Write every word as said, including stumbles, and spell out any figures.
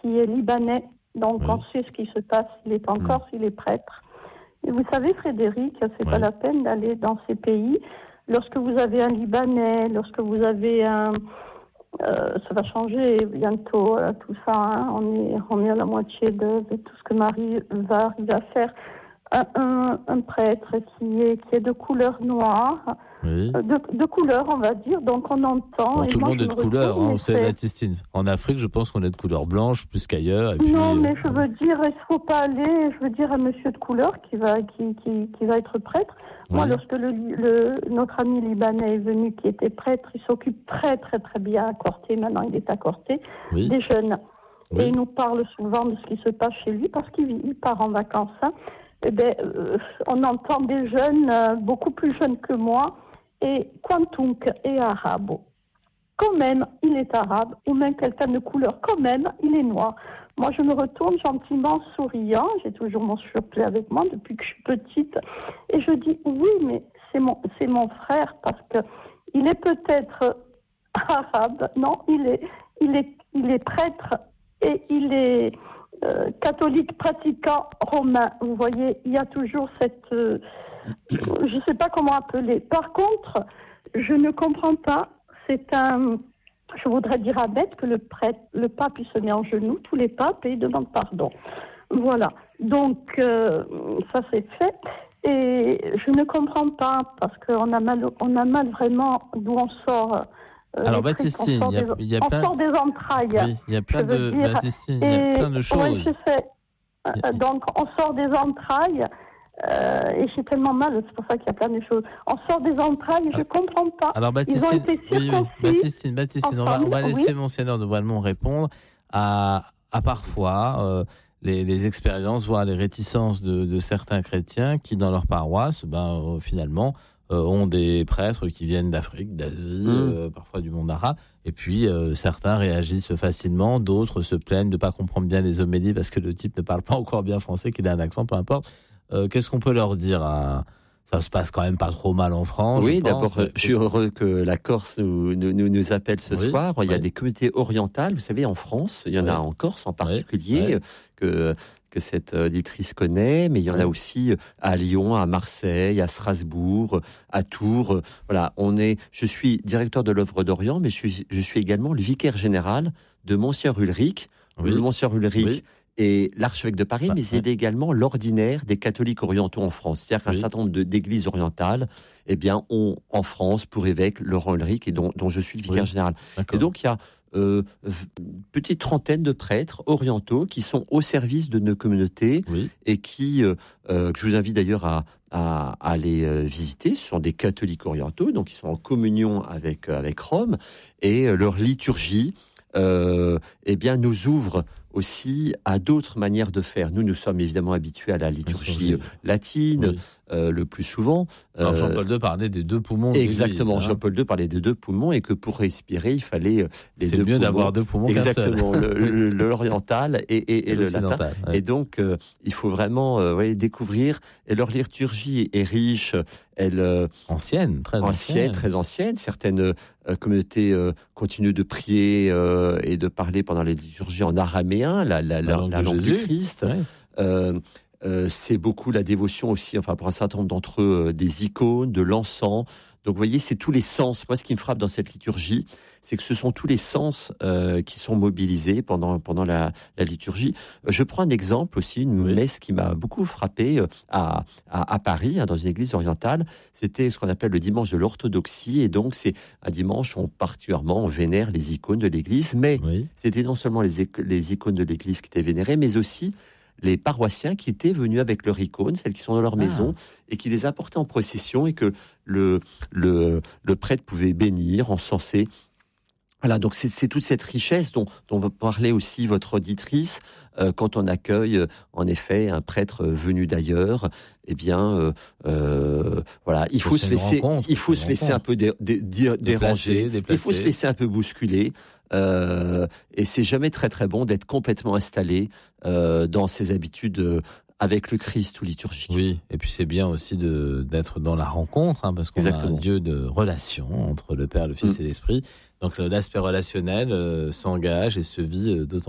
qui est libanais, donc Oui. on sait ce qui se passe. Il est en Mm. Corse, il est prêtre. Et vous savez, Frédéric, c'est Oui. pas la peine d'aller dans ces pays. Lorsque vous avez un Libanais, lorsque vous avez un... Euh, ça va changer bientôt, euh, tout ça. Hein. On est, on est à la moitié de, de tout ce que Marie va arriver à faire. Un, un, un prêtre qui est, qui est de couleur noire, Oui. euh, de, de couleur, on va dire. Donc on entend. Bon, et tout le moi, monde je est de me couleur, retourne, hein, mais vous savez, c'est- Baptistine. En Afrique, je pense qu'on est de couleur blanche plus qu'ailleurs. Et puis, Non, mais euh, je veux dire, il ne faut pas aller, je veux dire, un monsieur de couleur qui va, qui, qui, qui va être prêtre. Moi, Oui. lorsque le, le, notre ami libanais est venu, qui était prêtre, il s'occupe très, très, très bien à Corté. Maintenant, il est à Corté, Oui. des jeunes. Oui. Et il nous parle souvent de ce qui se passe chez lui parce qu'il il part en vacances. Hein. Eh ben, euh, on entend des jeunes, euh, beaucoup plus jeunes que moi, et Kwantunk est arabe. Quand même, il est arabe, ou même quelqu'un de couleur, quand même, il est noir. Moi, je me retourne gentiment, souriant, j'ai toujours mon surplus avec moi depuis que je suis petite, et je dis, oui, mais c'est mon, c'est mon frère, parce que il est peut-être arabe, non, il est, il est, il est prêtre, et il est euh, catholique pratiquant romain. Vous voyez, il y a toujours cette... euh, je ne sais pas comment appeler. Par contre, je ne comprends pas, c'est un... Je voudrais dire à Bête que le prêtre, le pape, il se met en genoux, tous les papes, et il demande pardon. Voilà. Donc, euh, ça c'est fait. Et je ne comprends pas, parce qu'on a mal, on a mal vraiment d'où on sort. Euh, Alors, les tripes, Baptistine, on sort il y a- des, il y a on plein- sort des entrailles. Oui, il y a plein je veux de, dire. Baptistine, il y a Et, plein de choses. ouais, je sais. Euh, Il y a- Donc, on sort des entrailles. Euh, et j'ai tellement mal, c'est pour ça qu'il y a plein de choses. On sort des entrailles, je ne comprends pas. Alors, Ils ont Baptistine, été oui, oui, circoncis. Baptistine, Baptistine, on va, on va ensemble, laisser oui. Monseigneur de Valmont répondre à, à parfois euh, les, les expériences, voire les réticences de, de certains chrétiens qui, dans leur paroisse, ben, euh, finalement, euh, ont des prêtres qui viennent d'Afrique, d'Asie, Mmh. euh, parfois du monde arabe. Et puis, euh, certains réagissent facilement, d'autres se plaignent de ne pas comprendre bien les homélies parce que le type ne parle pas encore bien français, qu'il a un accent, peu importe. Euh, qu'est-ce qu'on peut leur dire à... Ça se passe quand même pas trop mal en France. Oui, je pense. d'abord, euh, je suis heureux que la Corse nous, nous, nous, nous appelle ce Oui, soir. Il y a oui. des communautés orientales, vous savez, en France. Il y en Oui. a en Corse en particulier, oui. euh, que, que cette auditrice connaît, mais il y en Oui. a aussi à Lyon, à Marseille, à Strasbourg, à Tours. Voilà, on est, je suis directeur de l'œuvre d'Orient, mais je suis, je suis également le vicaire général de Monseigneur Ulrich. Oui. Le Monseigneur Ulrich Oui. est l'archevêque de Paris, Bah, mais il est également l'ordinaire des catholiques orientaux en France. C'est-à-dire qu'un Oui. certain nombre de- d'églises orientales, eh bien, ont en France pour évêque Laurent Ulrich, et dont, dont je suis le vicaire Oui. général. D'accord. Et donc, il y a euh, une petite trentaine de prêtres orientaux qui sont au service de nos communautés Oui. et qui, euh, euh, que je vous invite d'ailleurs à, à, à aller euh, visiter. Ce sont des catholiques orientaux, donc ils sont en communion avec, euh, avec Rome, et euh, leur liturgie euh, eh bien, nous ouvre aussi à d'autres manières de faire. Nous, nous sommes évidemment habitués à la liturgie euh, latine, Oui. euh, le plus souvent. Alors, Euh, Jean-Paul deux parlait des deux poumons. de Exactement, l'Église, hein. Jean-Paul deux parlait de deux poumons et que pour respirer, il fallait euh, les C'est deux mieux poumons. d'avoir deux poumons qu'un seul. Exactement, le- le- l'oriental et, et, et le latin. l'occidental, ouais. Et donc, euh, il faut vraiment euh, ouais, découvrir. Et leur liturgie est riche, elle euh, Ancienne, très ancienne. ancienne, très ancienne. Certaines euh, communautés euh, continuent de prier euh, et de parler pendant les liturgies en araméen, la, la, la, langue la de langue du Jésus. Christ. Ouais. Euh, euh, c'est beaucoup la dévotion aussi, enfin pour un certain nombre d'entre eux, euh, des icônes, de l'encens. Donc vous voyez, c'est tous les sens. Moi, ce qui me frappe dans cette liturgie, c'est que ce sont tous les sens euh, qui sont mobilisés pendant, pendant la, la liturgie. Je prends un exemple aussi, une Oui. messe qui m'a beaucoup frappé euh, à, à, à Paris, hein, dans une église orientale. C'était ce qu'on appelle le dimanche de l'orthodoxie. Et donc, c'est un dimanche où on, particulièrement, on vénère les icônes de l'église. Mais Oui. c'était non seulement les, éc- les icônes de l'église qui étaient vénérées, mais aussi les paroissiens qui étaient venus avec leurs icônes, celles qui sont dans leur Ah. maison, et qui les apportaient en procession et que le, le, le prêtre pouvait bénir, encenser. Voilà, donc c'est, c'est toute cette richesse dont, dont va parler aussi votre auditrice euh, quand on accueille, euh, en effet, un prêtre venu d'ailleurs. Eh bien, euh, euh, voilà, il faut C'est se une laisser, rencontre, il faut c'est se une laisser un peu dé, dé, dé, déranger. Déplacer, Il faut se déplacer. laisser un peu bousculer. Euh, et c'est jamais très très bon d'être complètement installé euh, dans ses habitudes euh, avec le Christ ou liturgique. Oui, et puis c'est bien aussi de, d'être dans la rencontre, hein, parce qu'on Exactement. a un Dieu de relation entre le Père, le Fils Mm. et l'Esprit. Donc le- l'aspect relationnel euh, s'engage et se vit euh, d'autant